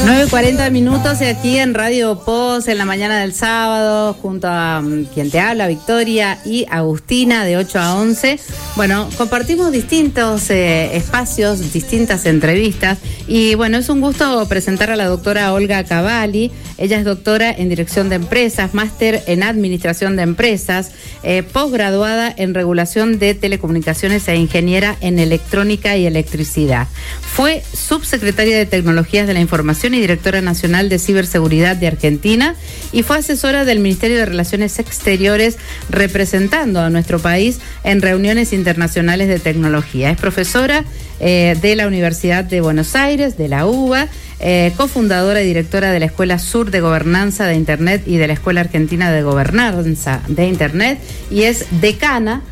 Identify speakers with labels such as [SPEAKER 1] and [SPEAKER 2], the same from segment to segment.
[SPEAKER 1] 9:40 aquí en Radio Poz, en la mañana del sábado, junto a quien te habla, Victoria, y Agustina, de 8 a 11. Bueno, compartimos distintos espacios, distintas entrevistas, y bueno, es un gusto presentar a la doctora Olga Cavalli. Ella es doctora en Dirección de Empresas, máster en Administración de Empresas, posgraduada en Regulación de Telecomunicaciones e ingeniera en Electrónica y Electricidad. Fue subsecretaria de Tecnologías de la Información y directora nacional de Ciberseguridad de Argentina, y fue asesora del Ministerio de Relaciones Exteriores representando a nuestro país en reuniones internacionales de tecnología. Es profesora de la Universidad de Buenos Aires, de la UBA, cofundadora y directora de la Escuela Sur de Gobernanza de Internet y de la Escuela Argentina de Gobernanza de Internet, y es decana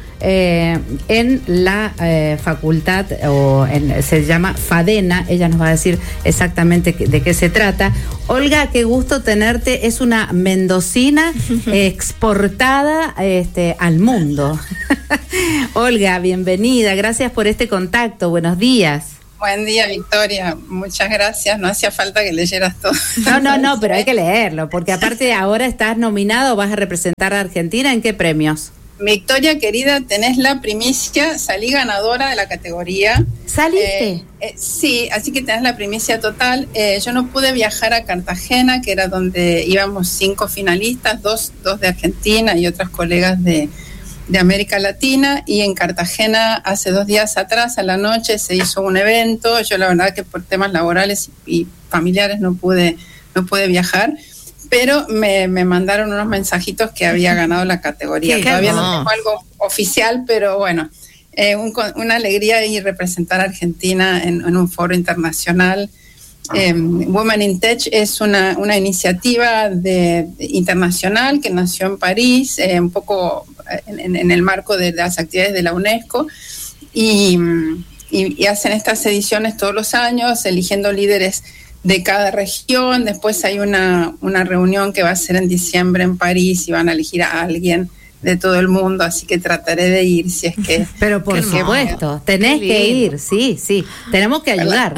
[SPEAKER 1] en la facultad, se llama FADENA. Ella nos va a decir exactamente de qué se trata. Olga, qué gusto tenerte. Es una mendocina exportada al mundo. Olga, bienvenida. Gracias por este contacto. Buenos días.
[SPEAKER 2] Buen día, Victoria. Muchas gracias. No hacía falta que leyeras todo.
[SPEAKER 1] No, pero hay que leerlo, porque aparte ahora estás nominado, vas a representar a Argentina. ¿En qué premios?
[SPEAKER 2] Victoria, querida, tenés la primicia, salí ganadora de la categoría.
[SPEAKER 1] ¿Saliste?
[SPEAKER 2] Sí, así que tenés la primicia total. Yo no pude viajar a Cartagena, que era donde íbamos 5 finalistas, dos de Argentina y otras colegas de América Latina, y en Cartagena hace 2 días atrás, a la noche, se hizo un evento. Yo la verdad que por temas laborales y familiares no pude viajar, pero me mandaron unos mensajitos que había ganado la categoría. Todavía no tengo algo oficial, pero bueno, una alegría ir representar a Argentina en un foro internacional. Women in Tech es una iniciativa internacional que nació en París, un poco en el marco de las actividades de la UNESCO, y hacen estas ediciones todos los años, eligiendo líderes de cada región. Después hay una reunión que va a ser en diciembre en París, y van a elegir a alguien de todo el mundo, así que trataré de ir si es que...
[SPEAKER 1] Pero por supuesto, tenés que ir, sí, tenemos que ayudar.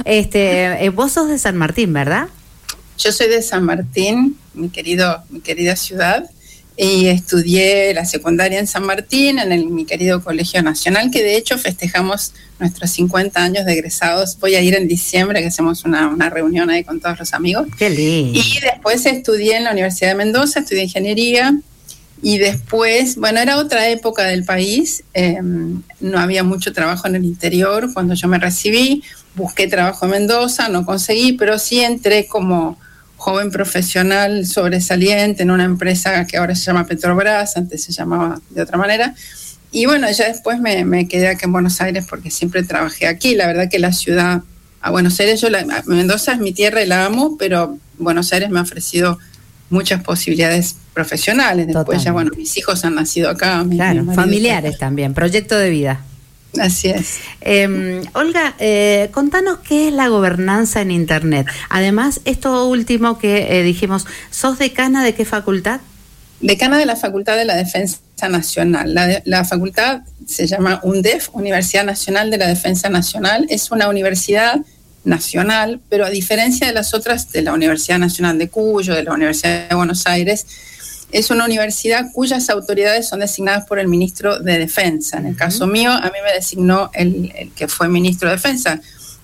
[SPEAKER 1] Vos sos de San Martín, ¿verdad?
[SPEAKER 2] Yo soy de San Martín, mi querida ciudad, y estudié la secundaria en San Martín, mi querido Colegio Nacional, que de hecho festejamos nuestros 50 años de egresados. Voy a ir en diciembre, que hacemos una reunión ahí con todos los amigos.
[SPEAKER 1] ¡Qué lindo!
[SPEAKER 2] Y después estudié en la Universidad de Mendoza, estudié ingeniería, y después, bueno, era otra época del país, no había mucho trabajo en el interior. Cuando yo me recibí, busqué trabajo en Mendoza, no conseguí, pero sí entré como joven profesional sobresaliente en una empresa que ahora se llama Petrobras, antes se llamaba de otra manera. Y bueno, ya después me quedé aquí en Buenos Aires porque siempre trabajé aquí. La verdad que la ciudad, a Buenos Aires, Mendoza es mi tierra y la amo, pero Buenos Aires me ha ofrecido muchas posibilidades profesionales. Después totalmente. Ya, bueno, mis hijos han nacido acá.
[SPEAKER 1] Claro, familiares también, proyecto de vida.
[SPEAKER 2] Así es.
[SPEAKER 1] Olga, contanos qué es la gobernanza en Internet. Además, esto último que dijimos, ¿sos decana de qué facultad?
[SPEAKER 2] Decana de la Facultad de la Defensa Nacional. La facultad se llama UNDEF, Universidad Nacional de la Defensa Nacional. Es una universidad nacional, pero a diferencia de las otras, de la Universidad Nacional de Cuyo, de la Universidad de Buenos Aires, es una universidad cuyas autoridades son designadas por el ministro de Defensa. En el caso mío, a mí me designó el que fue ministro de Defensa,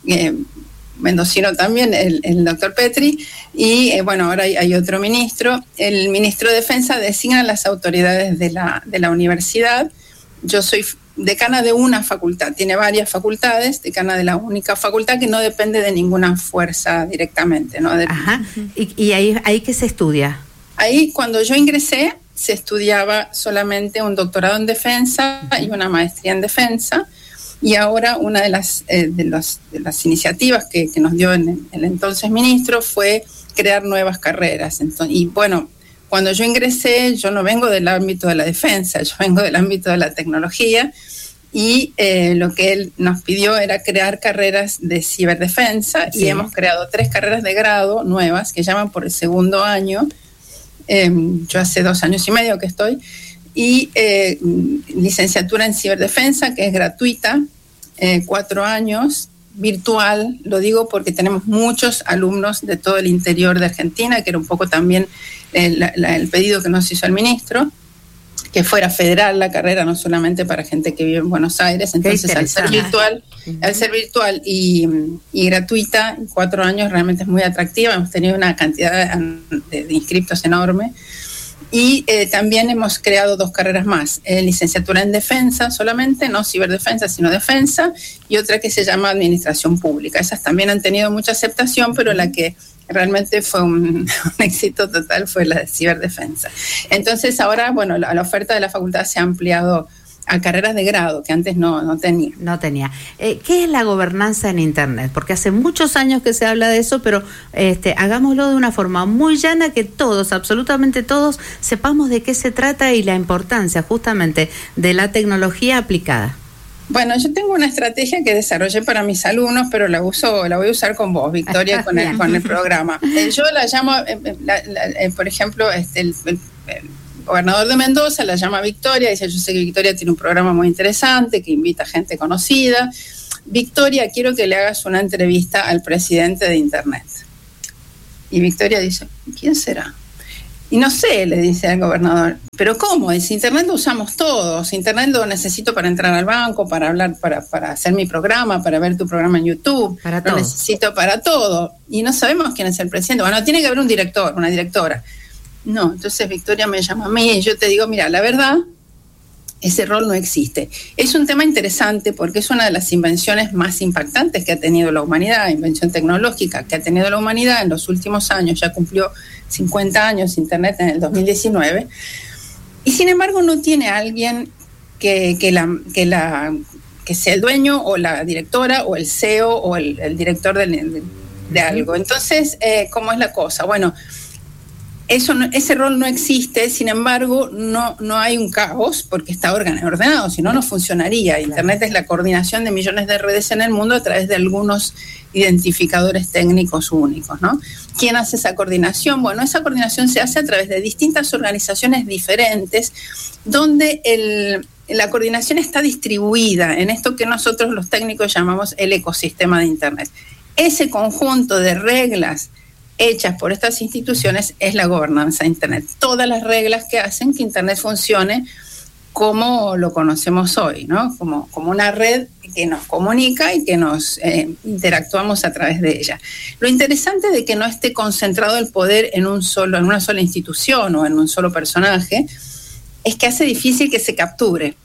[SPEAKER 2] mendocino también, el doctor Petri, y bueno, ahora hay otro ministro. El ministro de Defensa designa las autoridades de la universidad. Yo soy decana de una facultad, tiene varias facultades, decana de la única facultad que no depende de ninguna fuerza directamente, ¿no?
[SPEAKER 1] Ajá. ¿Y ahí qué se estudia?
[SPEAKER 2] Ahí, cuando yo ingresé, se estudiaba solamente un doctorado en defensa y una maestría en defensa, y ahora una de las iniciativas que nos dio el entonces ministro fue crear nuevas carreras. Entonces, y bueno, cuando yo ingresé, yo no vengo del ámbito de la defensa, yo vengo del ámbito de la tecnología, y lo que él nos pidió era crear carreras de ciberdefensa, sí. Y hemos creado 3 carreras de grado nuevas que llaman por el segundo año. Yo hace 2 años y medio que estoy, y licenciatura en ciberdefensa, que es gratuita, 4 años, virtual, lo digo porque tenemos muchos alumnos de todo el interior de Argentina, que era un poco también el pedido que nos hizo el ministro, que fuera federal la carrera, no solamente para gente que vive en Buenos Aires. Entonces, al ser virtual y gratuita, 4 años realmente es muy atractiva. Hemos tenido una cantidad de inscriptos enorme. Y también hemos creado 2 carreras más, licenciatura en defensa solamente, no ciberdefensa, sino defensa, y otra que se llama administración pública. Esas también han tenido mucha aceptación, pero la que realmente fue un éxito total fue la de ciberdefensa. Entonces ahora, bueno, la oferta de la facultad se ha ampliado a carreras de grado, que antes no tenía.
[SPEAKER 1] No tenía. ¿Qué es la gobernanza en Internet? Porque hace muchos años que se habla de eso, pero hagámoslo de una forma muy llana, que todos, absolutamente todos, sepamos de qué se trata y la importancia justamente de la tecnología aplicada.
[SPEAKER 2] Bueno, yo tengo una estrategia que desarrollé para mis alumnos, pero la voy a usar con vos, Victoria, con el programa. Yo la llamo, por ejemplo, el gobernador de Mendoza la llama Victoria, dice: yo sé que Victoria tiene un programa muy interesante, que invita a gente conocida. Victoria, quiero que le hagas una entrevista al presidente de Internet. Y Victoria dice: ¿quién será? Y no sé, le dice al gobernador. ¿Pero cómo? Dice: Internet lo usamos todos. Internet lo necesito para entrar al banco, para hablar, para hacer mi programa, para ver tu programa en YouTube. Lo necesito para todo. Y no sabemos quién es el presidente. Bueno, tiene que haber un director, una directora. No, entonces Victoria me llama a mí y yo te digo: mira, la verdad, ese rol no existe. Es un tema interesante porque es una de las invenciones más impactantes que ha tenido la humanidad, invención tecnológica que ha tenido la humanidad en los últimos años. Ya cumplió 50 años Internet en el 2019. Y sin embargo no tiene alguien que sea el dueño o la directora o el CEO o el director de algo. Entonces, ¿cómo es la cosa? Bueno, ese rol no existe, sin embargo, no hay un caos porque está ordenado, si no, no funcionaría. Internet es la coordinación de millones de redes en el mundo a través de algunos identificadores técnicos únicos, ¿no? ¿Quién hace esa coordinación? Bueno, esa coordinación se hace a través de distintas organizaciones diferentes, donde la coordinación está distribuida en esto que nosotros los técnicos llamamos el ecosistema de Internet. Ese conjunto de reglas hechas por estas instituciones es la gobernanza de Internet. Todas las reglas que hacen que Internet funcione como lo conocemos hoy, ¿no? Como una red que nos comunica y que nos interactuamos a través de ella. Lo interesante de que no esté concentrado el poder en una sola institución o en un solo personaje es que hace difícil que se capture.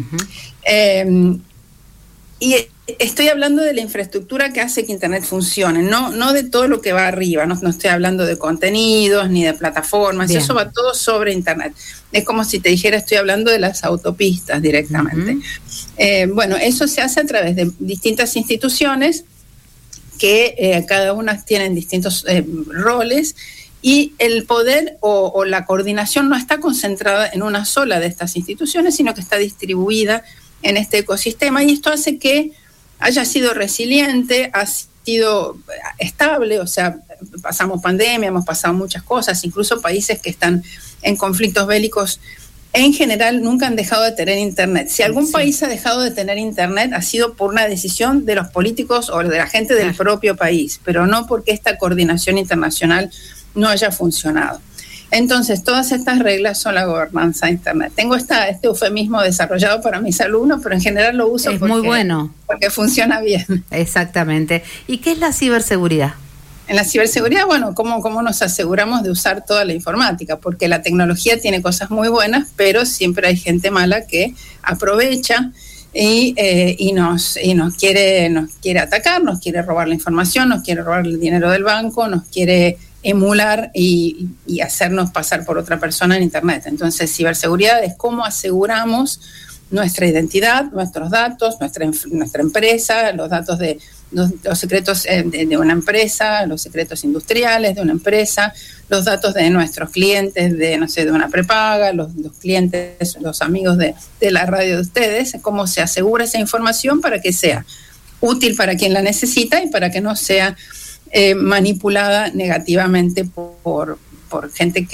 [SPEAKER 2] Y estoy hablando de la infraestructura que hace que Internet funcione, no de todo lo que va arriba, no estoy hablando de contenidos ni de plataformas. Bien. Eso va todo sobre Internet. Es como si te dijera: estoy hablando de las autopistas directamente. Bueno, eso se hace a través de distintas instituciones que cada una tienen distintos roles, y el poder o la coordinación no está concentrada en una sola de estas instituciones, sino que está distribuida en este ecosistema, y esto hace que haya sido resiliente, ha sido estable. O sea, pasamos pandemia, hemos pasado muchas cosas, incluso países que están en conflictos bélicos en general nunca han dejado de tener Internet. Si algún país ha dejado de tener Internet, ha sido por una decisión de los políticos o de la gente del propio país, pero no porque esta coordinación internacional no haya funcionado. Entonces, todas estas reglas son la gobernanza de Internet. Tengo este eufemismo desarrollado para mis alumnos, pero en general lo uso
[SPEAKER 1] muy bueno,
[SPEAKER 2] porque funciona bien.
[SPEAKER 1] Exactamente. ¿Y qué es la ciberseguridad?
[SPEAKER 2] En la ciberseguridad, bueno, ¿cómo nos aseguramos de usar toda la informática? Porque la tecnología tiene cosas muy buenas, pero siempre hay gente mala que aprovecha y nos quiere atacar, nos quiere robar la información, nos quiere robar el dinero del banco, nos quiere emular y hacernos pasar por otra persona en Internet. Entonces, ciberseguridad es cómo aseguramos nuestra identidad, nuestros datos, nuestra empresa, los datos de los secretos de una empresa, los secretos industriales de una empresa, los datos de nuestros clientes, de una prepaga, los clientes, los amigos de la radio de ustedes, cómo se asegura esa información para que sea útil para quien la necesita y para que no sea manipulada negativamente por gente que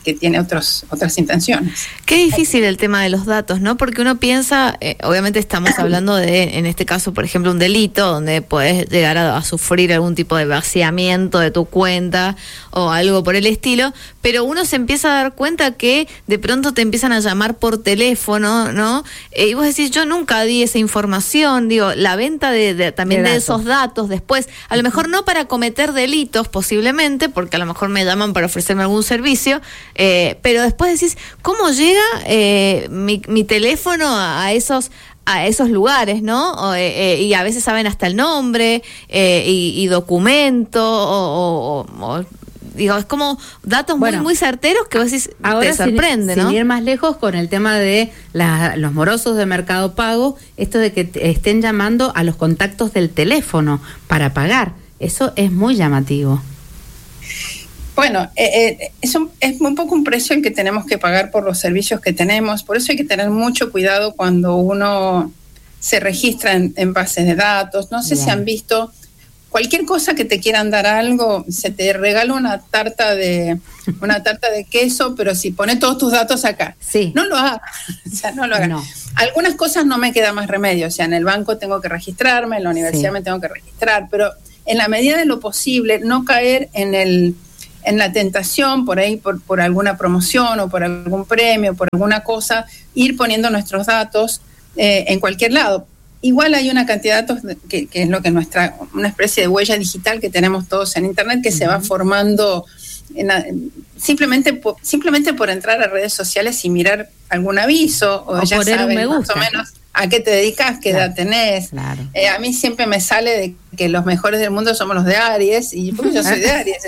[SPEAKER 2] tiene otras intenciones.
[SPEAKER 3] Qué difícil el tema de los datos, ¿no? Porque uno piensa, obviamente estamos hablando de, en este caso, por ejemplo, un delito donde puedes llegar a sufrir algún tipo de vaciamiento de tu cuenta o algo por el estilo, pero uno se empieza a dar cuenta que de pronto te empiezan a llamar por teléfono, ¿no? Y vos decís, yo nunca di esa información, digo, la venta también de esos datos después, a lo mejor no para cometer delitos posiblemente, porque a lo mejor me llaman para ofrecerme algún servicio, pero después decís, ¿cómo llega mi teléfono a esos lugares, ¿no? Y a veces saben hasta el nombre y documento digo, es como datos muy certeros que vos decís,
[SPEAKER 1] ahora
[SPEAKER 3] te sorprende, ¿no?
[SPEAKER 1] Sin ir más lejos con el tema de los morosos de Mercado Pago, esto de que estén llamando a los contactos del teléfono para pagar, eso es muy llamativo.
[SPEAKER 2] Bueno, es un poco un precio el que tenemos que pagar por los servicios que tenemos, por eso hay que tener mucho cuidado cuando uno se registra en bases de datos. No sé si han visto, cualquier cosa que te quieran dar algo, se te regala una tarta de queso, pero si pones todos tus datos acá, no lo hagas, o sea, no lo hagas. No. Algunas cosas no me queda más remedio, o sea, en el banco tengo que registrarme, en la universidad me tengo que registrar, pero en la medida de lo posible no caer en la tentación, por ahí, por alguna promoción o por algún premio, por alguna cosa, ir poniendo nuestros datos en cualquier lado. Igual hay una cantidad de datos que es lo que una especie de huella digital que tenemos todos en Internet, que se va formando simplemente por entrar a redes sociales y mirar algún aviso, o ya sabes más o menos a qué te dedicas, qué edad tenés. Claro. A mí siempre me sale de que los mejores del mundo somos los de Aries, y porque yo soy de Aries.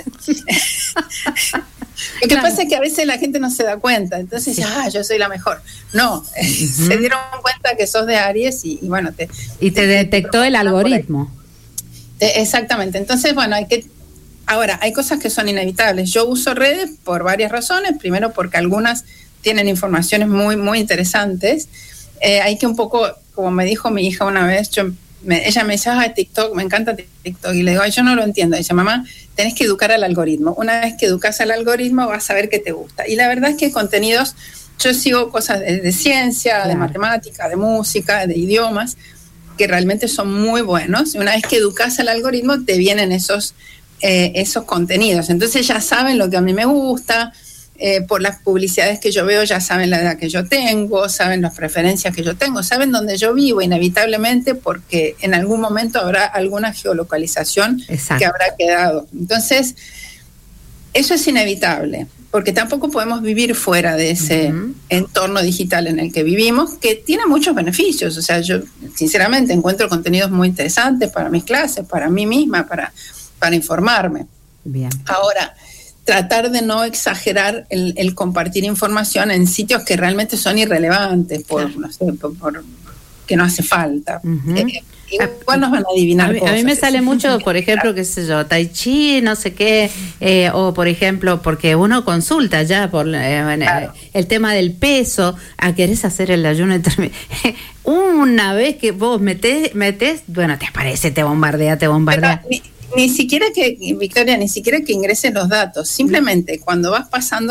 [SPEAKER 2] Lo que pasa es que a veces la gente no se da cuenta, entonces yo soy la mejor. No, se dieron cuenta que sos de Aries y bueno, te
[SPEAKER 1] detectó el algoritmo.
[SPEAKER 2] Exactamente, entonces bueno, ahora, hay cosas que son inevitables. Yo uso redes por varias razones. Primero, porque algunas tienen informaciones muy, muy interesantes. Hay que un poco, como me dijo mi hija una vez, ella me dice, TikTok, me encanta TikTok. Y le digo, yo no lo entiendo. Dice, mamá, tenés que educar al algoritmo. Una vez que educas al algoritmo, vas a ver qué te gusta. Y la verdad es que contenidos, yo sigo cosas de ciencia, de matemática, de música, de idiomas, que realmente son muy buenos. Y una vez que educas al algoritmo, te vienen esos contenidos. Entonces ya saben lo que a mí me gusta. Por las publicidades que yo veo ya saben la edad que yo tengo, saben las preferencias que yo tengo, saben dónde yo vivo inevitablemente, porque en algún momento habrá alguna geolocalización que habrá quedado. Entonces, eso es inevitable, porque tampoco podemos vivir fuera de ese entorno digital en el que vivimos, que tiene muchos beneficios. O sea, yo sinceramente encuentro contenidos muy interesantes para mis clases, para mí misma, para informarme. Bien. Ahora, tratar de no exagerar el compartir información en sitios que realmente son irrelevantes, por que no hace falta. Igual nos van a adivinar cosas.
[SPEAKER 1] A mí me sale mucho, por ejemplo, qué sé yo, Tai Chi, no sé qué, o por ejemplo, porque uno consulta ya por el tema del peso, querés hacer el ayuno intermitente. Una vez que vos metés, bueno, te aparece, te bombardea. Pero,
[SPEAKER 2] ni siquiera Victoria, ni siquiera que ingreses los datos, simplemente cuando vas pasando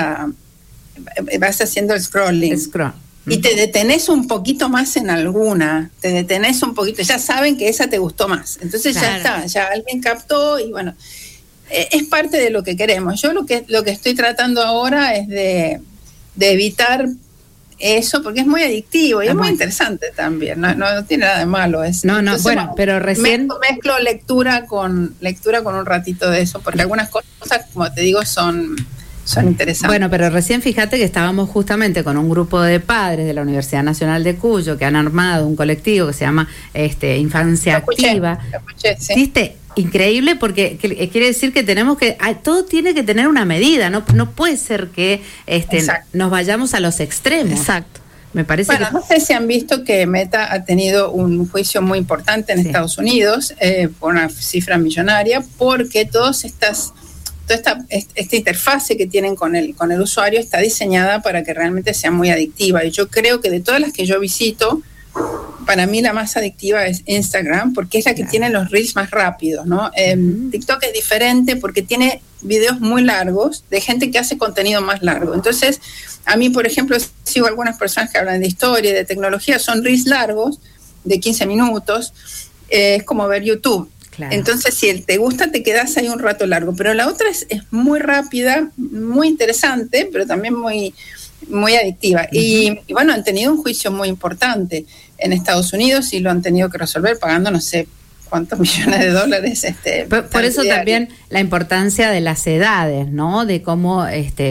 [SPEAKER 2] vas haciendo el scrolling y te detenés un poquito más en alguna, ya saben que esa te gustó más, entonces ya está, ya alguien captó y bueno, es parte de lo que queremos. Yo lo que estoy tratando ahora es de evitar eso, porque es muy adictivo y es muy interesante también, no tiene nada de malo. Entonces,
[SPEAKER 1] pero recién
[SPEAKER 2] mezclo lectura con un ratito de eso, porque algunas cosas, como te digo, son interesantes.
[SPEAKER 1] Bueno, pero recién fíjate que estábamos justamente con un grupo de padres de la Universidad Nacional de Cuyo que han armado un colectivo que se llama Infancia Activa.
[SPEAKER 2] Lo escuché, sí.
[SPEAKER 1] ¿Viste? Increíble, porque quiere decir que tenemos que todo tiene que tener una medida, no puede ser que nos vayamos a los extremos.
[SPEAKER 3] Exacto.
[SPEAKER 1] Me parece
[SPEAKER 2] no sé si han visto que Meta ha tenido un juicio muy importante en Estados Unidos por una cifra millonaria, porque toda esta interfase que tienen con el usuario está diseñada para que realmente sea muy adictiva, y yo creo que de todas las que yo visito, para mí la más adictiva es Instagram, porque es la que tiene los reels más rápidos, ¿no? TikTok es diferente porque tiene videos muy largos de gente que hace contenido más largo. Entonces, a mí, por ejemplo, sigo algunas personas que hablan de historia y de tecnología, son reels largos de 15 minutos, es como ver YouTube. Claro. Entonces, si te gusta, te quedas ahí un rato largo. Pero la otra es muy rápida, muy interesante, pero también muy adictiva. Y bueno, han tenido un juicio muy importante en Estados Unidos y lo han tenido que resolver pagando, no sé cuántos millones de dólares.
[SPEAKER 1] Por eso también la importancia de las edades, ¿no? De cómo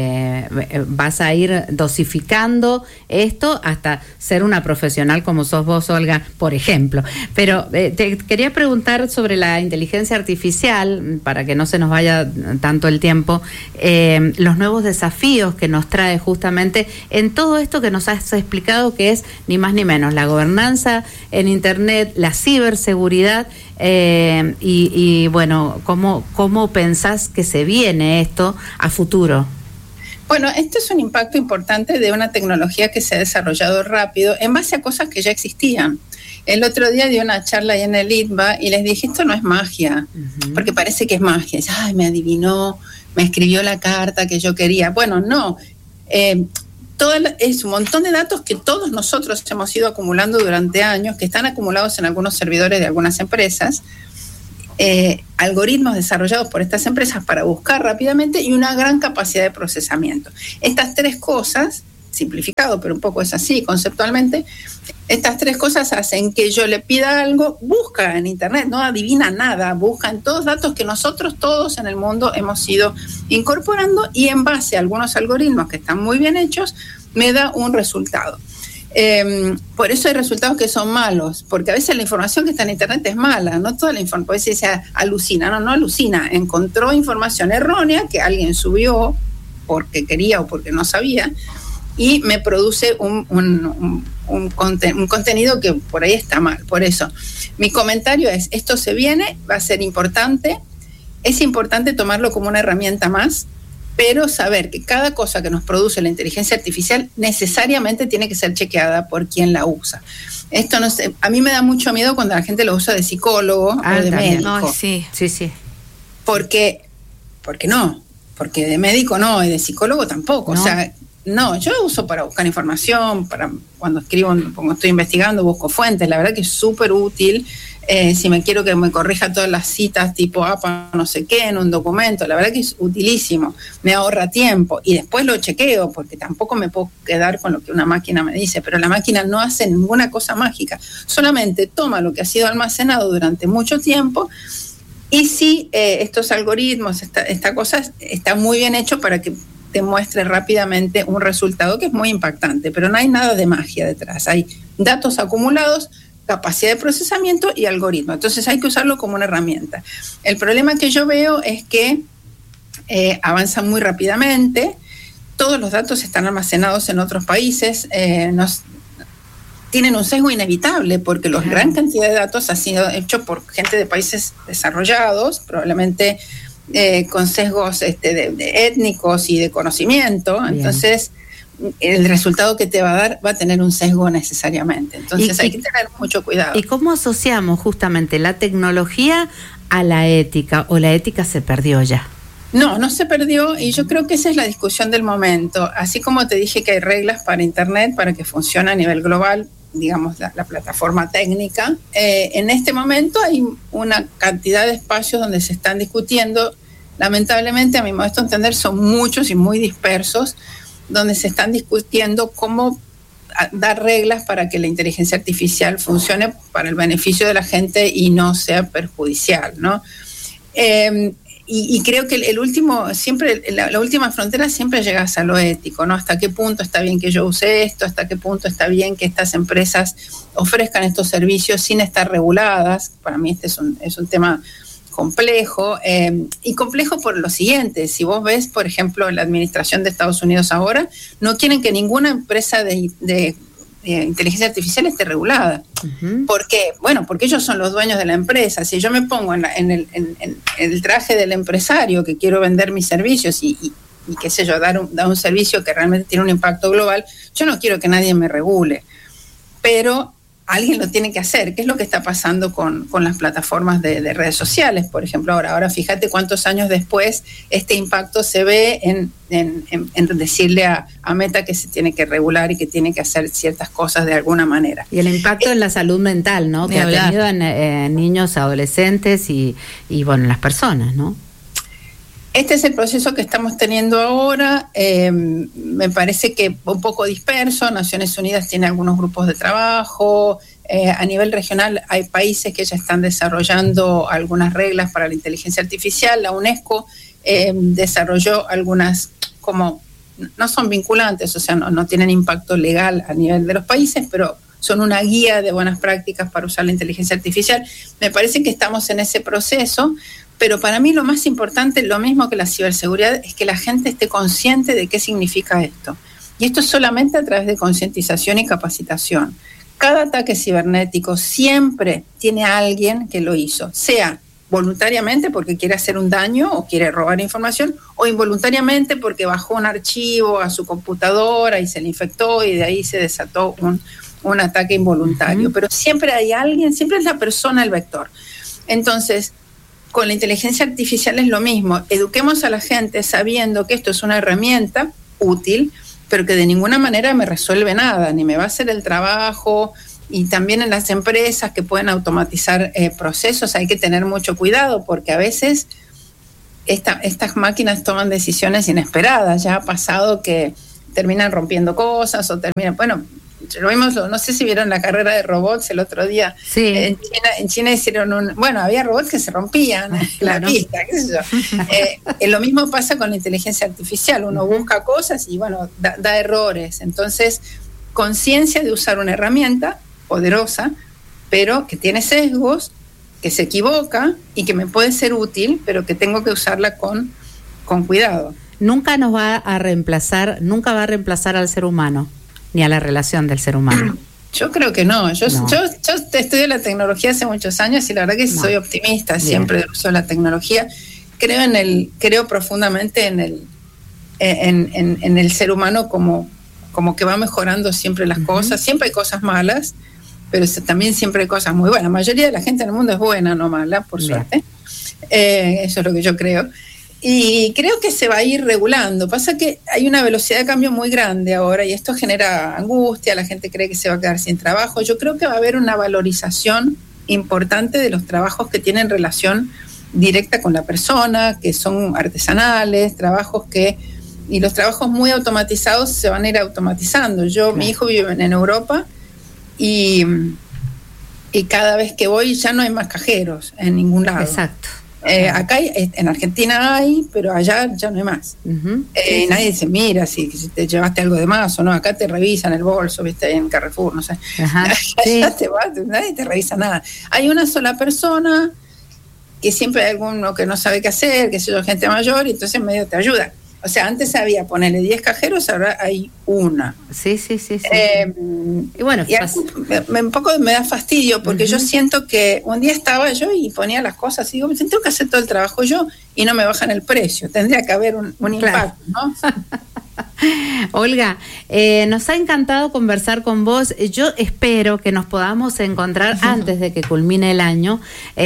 [SPEAKER 1] vas a ir dosificando esto hasta ser una profesional como sos vos, Olga, por ejemplo. Pero te quería preguntar sobre la inteligencia artificial, para que no se nos vaya tanto el tiempo, los nuevos desafíos que nos trae justamente en todo esto que nos has explicado, que es ni más ni menos la gobernanza en Internet, la ciberseguridad. Y bueno, ¿cómo pensás que se viene esto a futuro?
[SPEAKER 2] Bueno, esto es un impacto importante de una tecnología que se ha desarrollado rápido en base a cosas que ya existían. El otro día di una charla ahí en el ITBA y les dije, esto no es magia, porque parece que es magia. Ay, me adivinó, me escribió la carta que yo quería. Bueno, no. Es un montón de datos que todos nosotros hemos ido acumulando durante años, que están acumulados en algunos servidores de algunas empresas, algoritmos desarrollados por estas empresas para buscar rápidamente y una gran capacidad de procesamiento. Estas tres cosas, simplificado, pero un poco es así conceptualmente, estas tres cosas hacen que yo le pida algo, busca en Internet, no adivina nada, busca en todos datos que nosotros todos en el mundo hemos ido incorporando y en base a algunos algoritmos que están muy bien hechos, me da un resultado. Por eso hay resultados que son malos, porque a veces la información que está en Internet es mala, no toda la información, puede ser alucina, no alucina, encontró información errónea que alguien subió porque quería o porque no sabía, y me produce un contenido que por ahí está mal. Por eso, mi comentario es, esto se viene, va a ser importante, es importante tomarlo como una herramienta más, pero saber que cada cosa que nos produce la inteligencia artificial necesariamente tiene que ser chequeada por quien la usa. Esto no sé, a mí me da mucho miedo cuando la gente lo usa de psicólogo o de médico.
[SPEAKER 3] No, sí.
[SPEAKER 2] Porque no, porque de médico no, y de psicólogo tampoco, no. O sea, no, yo lo uso para buscar información, para cuando escribo, cuando estoy investigando, busco fuentes, la verdad que es súper útil. Si me quiero que me corrija todas las citas tipo APA no sé qué en un documento, la verdad que es utilísimo, me ahorra tiempo y después lo chequeo porque tampoco me puedo quedar con lo que una máquina me dice, pero la máquina no hace ninguna cosa mágica, solamente toma lo que ha sido almacenado durante mucho tiempo y si estos algoritmos, esta cosa está muy bien hecho para que te muestre rápidamente un resultado que es muy impactante, pero no hay nada de magia detrás, hay datos acumulados, capacidad de procesamiento y algoritmo. Entonces hay que usarlo como una herramienta. El problema que yo veo es que avanzan muy rápidamente, todos los datos están almacenados en otros países, tienen un sesgo inevitable porque la gran cantidad de datos ha sido hecho por gente de países desarrollados, probablemente con sesgos de étnicos y de conocimiento. Bien. Entonces el resultado que te va a dar va a tener un sesgo necesariamente. Entonces hay que tener mucho cuidado.
[SPEAKER 1] ¿Y cómo asociamos justamente la tecnología a la ética? ¿O la ética se perdió ya?
[SPEAKER 2] No se perdió y yo creo que esa es la discusión del momento. Así como te dije que hay reglas para Internet para que funcione a nivel global, digamos la plataforma técnica, en este momento hay una cantidad de espacios donde se están discutiendo. Lamentablemente, a mi modesto entender, son muchos y muy dispersos, donde se están discutiendo cómo dar reglas para que la inteligencia artificial funcione para el beneficio de la gente y no sea perjudicial, ¿no? Y creo que la última frontera siempre llega a lo ético, ¿no? ¿Hasta qué punto está bien que yo use esto? ¿Hasta qué punto está bien que estas empresas ofrezcan estos servicios sin estar reguladas? Para mí este es un tema complejo, y complejo por lo siguiente. Si vos ves, por ejemplo, la administración de Estados Unidos ahora, no quieren que ninguna empresa de inteligencia artificial esté regulada. Uh-huh. ¿Por qué? Bueno, porque ellos son los dueños de la empresa. Si yo me pongo en el traje del empresario que quiero vender mis servicios y qué sé yo, dar un servicio que realmente tiene un impacto global, yo no quiero que nadie me regule. Pero alguien lo tiene que hacer. ¿Qué es lo que está pasando con las plataformas de redes sociales, por ejemplo? Ahora fíjate cuántos años después este impacto se ve en decirle a Meta que se tiene que regular y que tiene que hacer ciertas cosas de alguna manera.
[SPEAKER 1] Y el impacto en la salud mental, ¿no? Que ha tenido en niños, adolescentes y bueno, en las personas, ¿no?
[SPEAKER 2] Este es el proceso que estamos teniendo ahora. Me parece que un poco disperso. Naciones Unidas tiene algunos grupos de trabajo. A nivel regional hay países que ya están desarrollando algunas reglas para la inteligencia artificial. La UNESCO desarrolló algunas, como no son vinculantes, o sea, no tienen impacto legal a nivel de los países, pero son una guía de buenas prácticas para usar la inteligencia artificial. Me parece que estamos en ese proceso. Pero para mí lo más importante, lo mismo que la ciberseguridad, es que la gente esté consciente de qué significa esto. Y esto es solamente a través de concientización y capacitación. Cada ataque cibernético siempre tiene a alguien que lo hizo, sea voluntariamente porque quiere hacer un daño o quiere robar información, o involuntariamente porque bajó un archivo a su computadora y se le infectó y de ahí se desató un ataque involuntario. Pero siempre hay alguien, siempre es la persona el vector. Entonces, con la inteligencia artificial es lo mismo. Eduquemos a la gente sabiendo que esto es una herramienta útil, pero que de ninguna manera me resuelve nada, ni me va a hacer el trabajo. Y también en las empresas que pueden automatizar procesos hay que tener mucho cuidado, porque a veces estas máquinas toman decisiones inesperadas. Ya ha pasado que terminan rompiendo cosas o terminan... Bueno, lo vimos, no sé si vieron la carrera de robots el otro día.
[SPEAKER 1] Sí.
[SPEAKER 2] En China hicieron había robots que se rompían en la pista, qué sé yo. Lo mismo pasa con la inteligencia artificial. Uno busca cosas y da errores. Entonces, conciencia de usar una herramienta poderosa, pero que tiene sesgos, que se equivoca y que me puede ser útil, pero que tengo que usarla con cuidado.
[SPEAKER 1] Nunca va a reemplazar al ser humano, ni a la relación del ser humano.
[SPEAKER 2] Yo creo que no. Yo estudio la tecnología hace muchos años y la verdad que soy optimista siempre del uso de la tecnología. Creo profundamente en el ser humano como que va mejorando siempre las cosas. Siempre hay cosas malas, pero también siempre hay cosas muy buenas. La mayoría de la gente en el mundo es buena, no mala, por suerte. Eso es lo que yo creo. Y creo que se va a ir regulando. Pasa que hay una velocidad de cambio muy grande ahora y esto genera angustia, la gente cree que se va a quedar sin trabajo. Yo creo que va a haber una valorización importante de los trabajos que tienen relación directa con la persona, que son artesanales, y los trabajos muy automatizados se van a ir automatizando. Mi hijo vive en Europa y cada vez que voy ya no hay más cajeros en ningún lado.
[SPEAKER 1] Exacto.
[SPEAKER 2] Acá en Argentina hay, pero allá ya no hay más. Nadie dice, mira, si te llevaste algo de más o no. Acá te revisan el bolso, viste, en Carrefour, no sé. Allá te vas, nadie te revisa nada. Hay una sola persona, que siempre hay alguno que no sabe qué hacer, que sé yo, gente mayor, y entonces medio te ayuda. O sea, antes había, ponerle 10 cajeros, ahora hay una.
[SPEAKER 1] Sí. Y bueno,
[SPEAKER 2] un poco me da fastidio, porque yo siento que un día estaba yo y ponía las cosas y digo, tengo que hacer todo el trabajo yo y no me bajan el precio. Tendría que haber un impacto, ¿no?
[SPEAKER 1] Olga, nos ha encantado conversar con vos. Yo espero que nos podamos encontrar antes de que culmine el año.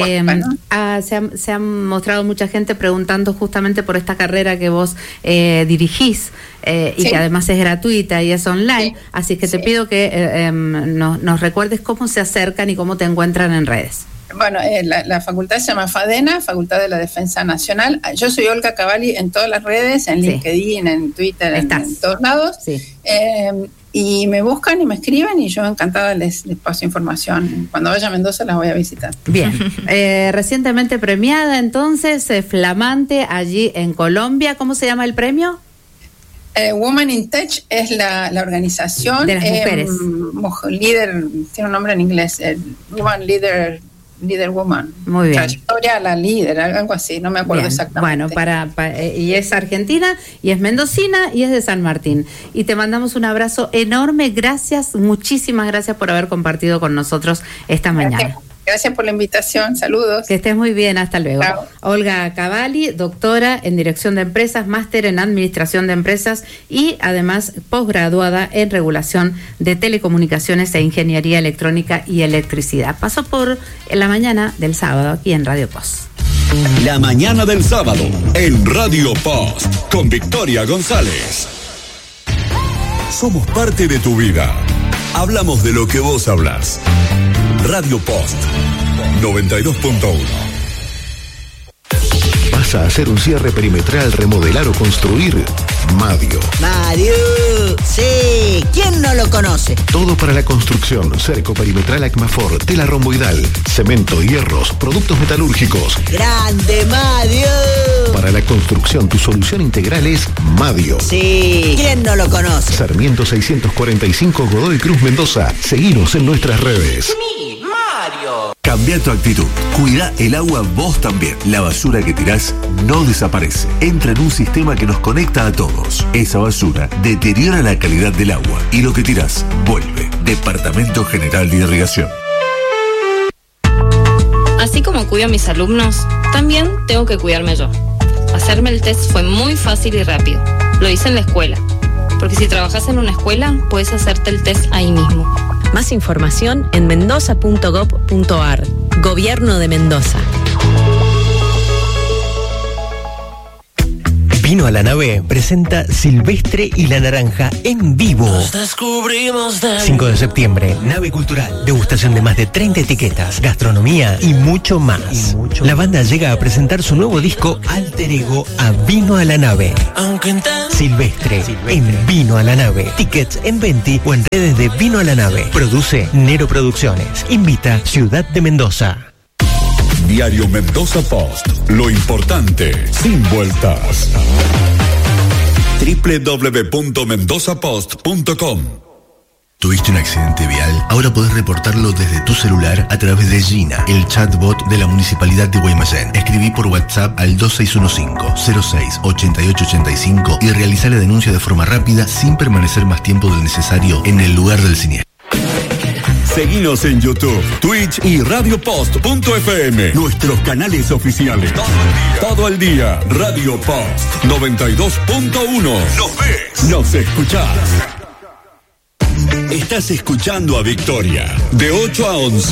[SPEAKER 1] Se ha mostrado mucha gente preguntando justamente por esta carrera que vos dirigís y que además es gratuita y es online. Así que te pido que nos recuerdes cómo se acercan y cómo te encuentran en redes.
[SPEAKER 2] Bueno, la facultad se llama FADENA, Facultad de la Defensa Nacional. Yo soy Olga Cavalli en todas las redes, en LinkedIn, en Twitter, en todos lados. Y me buscan y me escriben y yo encantada les paso información. Cuando vaya a Mendoza las voy a visitar.
[SPEAKER 1] Bien. Recientemente premiada, entonces, flamante allí en Colombia. ¿Cómo se llama el premio?
[SPEAKER 2] Women in Tech es la organización
[SPEAKER 1] de las mujeres.
[SPEAKER 2] Líder, tiene un nombre en inglés, Woman Leader Woman.
[SPEAKER 1] Muy bien.
[SPEAKER 2] Trayectoria a la líder, algo así, no me acuerdo exactamente.
[SPEAKER 1] Bueno, y es argentina, y es mendocina, y es de San Martín. Y te mandamos un abrazo enorme. Gracias, muchísimas gracias por haber compartido con nosotros esta mañana.
[SPEAKER 2] Gracias por la invitación, saludos.
[SPEAKER 1] Que estés muy bien, hasta luego.
[SPEAKER 2] Chao.
[SPEAKER 1] Olga Cavalli, doctora en Dirección de Empresas, máster en Administración de Empresas y además posgraduada en Regulación de Telecomunicaciones e Ingeniería Electrónica y Electricidad. Pasó por la mañana del sábado aquí en Radio Post.
[SPEAKER 4] La mañana del sábado en Radio Post con Victoria González. Somos parte de tu vida. Hablamos de lo que vos hablas. Radio Post 92.1.
[SPEAKER 5] ¿Vas a hacer un cierre perimetral, remodelar o construir? Madio.
[SPEAKER 6] Mario, sí, ¿quién no lo conoce?
[SPEAKER 5] Todo para la construcción, cerco perimetral Acmafor, tela romboidal, cemento, hierros, productos metalúrgicos.
[SPEAKER 6] ¡Grande, Mario!
[SPEAKER 5] Para la construcción, tu solución integral es Madio.
[SPEAKER 6] Sí, ¿quién no lo conoce?
[SPEAKER 5] Sarmiento 645, Godoy Cruz, Mendoza. Seguinos en nuestras redes.
[SPEAKER 4] Cambia tu actitud. Cuida el agua vos también. La basura que tirás no desaparece. Entra en un sistema que nos conecta a todos. Esa basura deteriora la calidad del agua y lo que tirás vuelve. Departamento General de Irrigación.
[SPEAKER 7] Así como cuido a mis alumnos, también tengo que cuidarme yo. Hacerme el test fue muy fácil y rápido. Lo hice en la escuela. Porque si trabajas en una escuela, puedes hacerte el test ahí mismo.
[SPEAKER 8] Más información en mendoza.gov.ar. Gobierno de Mendoza.
[SPEAKER 9] Vino a la Nave presenta Silvestre y la Naranja en vivo. 5 de septiembre, Nave Cultural, degustación de más de 30 etiquetas, gastronomía y mucho más. La banda llega a presentar su nuevo disco Alter Ego a Vino a la Nave. Silvestre en Vino a la Nave. Tickets en Venti o en redes de Vino a la Nave. Produce Nero Producciones. Invita Ciudad de Mendoza.
[SPEAKER 4] Diario Mendoza Post. Lo importante sin vueltas. www.mendozapost.com.
[SPEAKER 10] ¿Tuviste un accidente vial? Ahora podés reportarlo desde tu celular a través de Gina, el chatbot de la Municipalidad de Guaymallén. Escribí por WhatsApp al 2615-06-8885 y realizá la denuncia de forma rápida sin permanecer más tiempo del necesario en el lugar del siniestro.
[SPEAKER 4] Seguinos en YouTube, Twitch y radiopost.fm. Nuestros canales oficiales. Todo el día. Radio Post 92.1. Nos ves. Nos escuchás. Estás escuchando a Victoria. De 8 a 11.